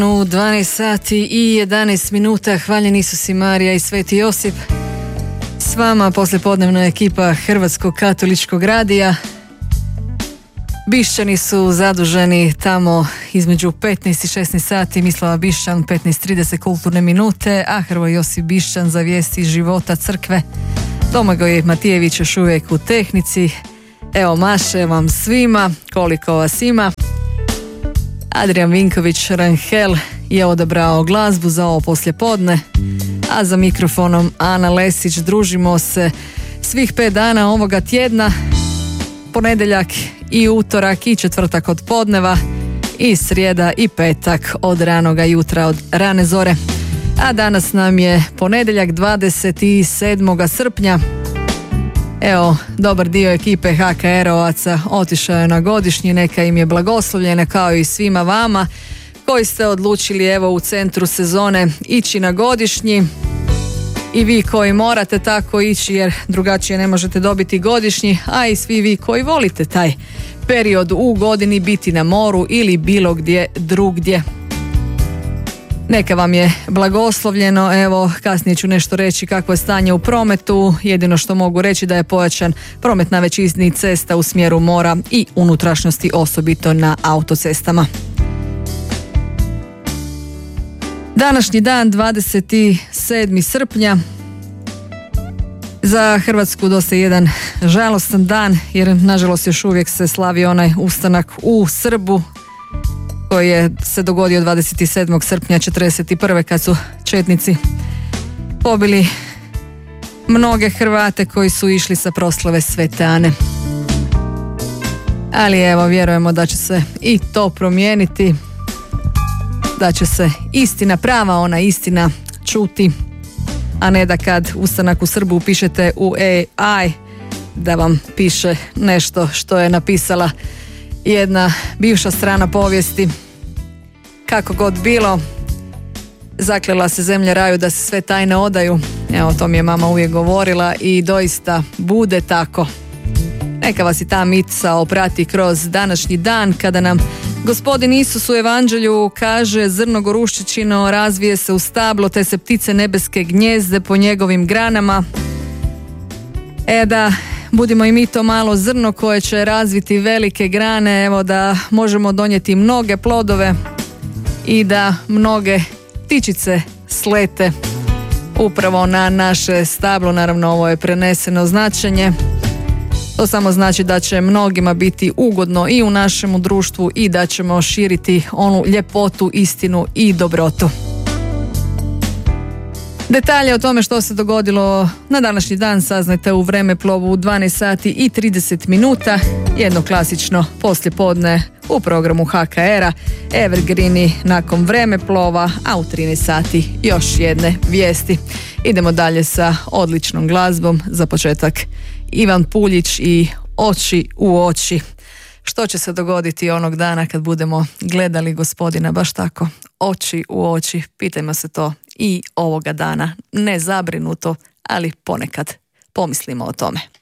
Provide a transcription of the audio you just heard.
U 12 sati i 11 minuta, hvaljen Isus i Marija i Sveti Josip. S vama poslijepodnevna ekipa Hrvatskog katoličkog radija. Bišćani su zaduženi tamo između 15 i 16 sati, Mislava Bišćan 15:30 kulturne minute, a Hrvoje Josip Bišćan za vijesti života crkve. Domagoj Matijević još uvijek u tehnici. Evo, maše vam svima koliko vas ima. Adrian Vinković Ranhel je odabrao glazbu za ovo poslijepodne, a za mikrofonom Ana Lesić. Družimo se svih 5 dana ovoga tjedna, ponedjeljak i utorak i četvrtak od podneva i srijeda i petak od ranoga jutra, od rane zore. A danas nam je ponedjeljak 27. srpnja. Evo, dobar dio ekipe HKR-ovaca otišao je na godišnji, neka im je blagoslovljene kao i svima vama koji ste odlučili evo u centru sezone ići na godišnji, i vi koji morate tako ići jer drugačije ne možete dobiti godišnji, a i svi vi koji volite taj period u godini biti na moru ili bilo gdje drugdje. Neka vam je blagoslovljeno. Evo, kasnije ću nešto reći kakvo je stanje u prometu. Jedino što mogu reći da je pojačan promet na većini cesta u smjeru mora i unutrašnjosti, osobito na autocestama. Današnji dan, 27. srpnja, za Hrvatsku dosta jedan žalostan dan, jer nažalost još uvijek se slavi onaj ustanak u Srbu koji je se dogodio 27. srpnja 1941. kad su četnici pobili mnoge Hrvate koji su išli sa proslave Svete Ane. Ali evo, vjerujemo da će se i to promijeniti, da će se istina, prava ona istina čuti, a ne da kad ustanak u Srbu upišete u AI da vam piše nešto što je napisala jedna bivša strana povijesti. Kako god bilo, zaklela se zemlja raju da se sve tajne odaju. Evo, to mi je mama uvijek govorila i doista bude tako. Neka vas i ta misao prati kroz današnji dan kada nam Gospodin Isus u Evanđelju kaže: zrno goruščičino razvije se u stablo, te se ptice nebeske gnjezde po njegovim granama. Da budimo i mi to malo zrno koje će razviti velike grane, evo, da možemo donijeti mnoge plodove i da mnoge ptičice slete upravo na naše stablo. Naravno, ovo je preneseno značenje. To samo znači da će mnogima biti ugodno i u našemu društvu i da ćemo širiti onu ljepotu, istinu i dobrotu. Detalje o tome što se dogodilo na današnji dan saznajte u Vremeplovu u 12 sati i 30 minuta. Jedno klasično poslijepodne u programu HKR-a, Evergreeni nakon Vremeplova, a u 13 sati još jedne vijesti. Idemo dalje sa odličnom glazbom. Za početak Ivan Puljić i Oči u oči. Što će se dogoditi onog dana kad budemo gledali Gospodina baš tako, oči u oči? Pitajmo se to i ovoga dana. Ne zabrinuto, ali ponekad pomislimo o tome.